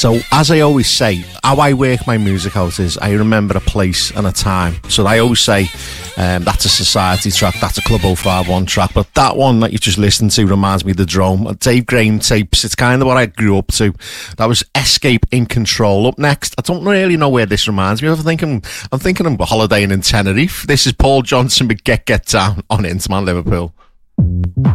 So, as I always say, how I work my music out is I remember a place and a time. So I always say, that's a Society track, that's a Club 051 track, but that one that you just listened to reminds me of The Drome. Dave Graham tapes, it's kind of what I grew up to. That was Escape in Control. Up next, I don't really know where this reminds me of. I'm thinking of holidaying in Tenerife. This is Paul Johnson with Get Down on Interman Liverpool.